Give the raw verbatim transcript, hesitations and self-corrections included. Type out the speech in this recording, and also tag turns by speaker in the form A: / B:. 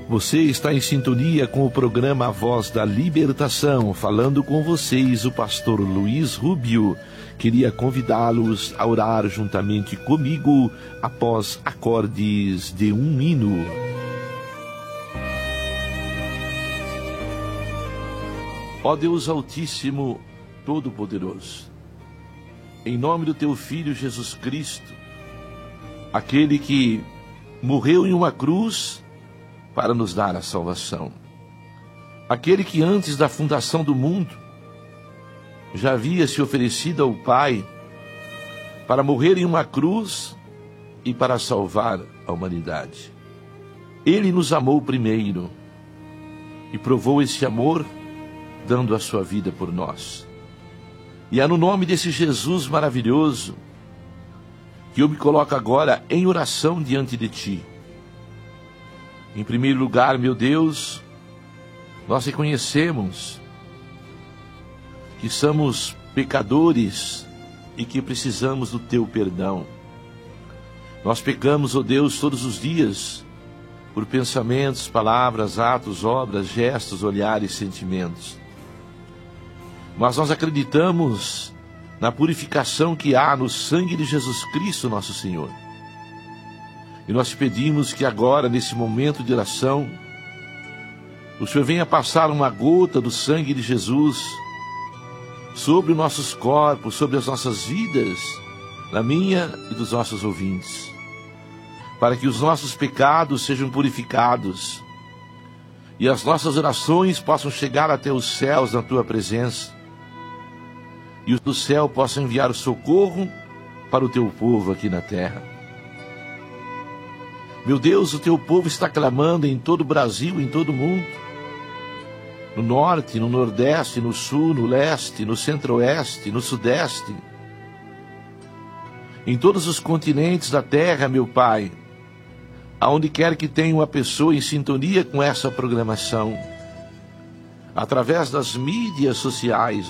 A: Você está em sintonia com o programa A Voz da Libertação, falando com vocês o pastor Luiz Rubio. Queria convidá-los a orar juntamente comigo após acordes de um hino. Ó Deus Altíssimo, Todo-Poderoso, em nome do Teu Filho Jesus Cristo, aquele que morreu em uma cruz para nos dar a salvação, aquele que antes da fundação do mundo já havia se oferecido ao Pai para morrer em uma cruz e para salvar a humanidade. Ele nos amou primeiro e provou esse amor dando a sua vida por nós. E é no nome desse Jesus maravilhoso que eu me coloco agora em oração diante de Ti. Em primeiro lugar, meu Deus, nós reconhecemos que somos pecadores e que precisamos do Teu perdão. Nós pecamos, ó Deus, todos os dias, por pensamentos, palavras, atos, obras, gestos, olhares, sentimentos. Mas nós acreditamos na purificação que há no sangue de Jesus Cristo, nosso Senhor. E nós pedimos que agora, nesse momento de oração, o Senhor venha passar uma gota do sangue de Jesus sobre os nossos corpos, sobre as nossas vidas, na minha e dos nossos ouvintes, para que os nossos pecados sejam purificados e as nossas orações possam chegar até os céus na Tua presença, e o céu possa enviar o socorro para o Teu povo aqui na terra. Meu Deus, o Teu povo está clamando em todo o Brasil, em todo o mundo, no norte, no nordeste, no sul, no leste, no centro-oeste, no sudeste, em todos os continentes da terra, meu Pai, aonde quer que tenha uma pessoa em sintonia com essa programação, através das mídias sociais,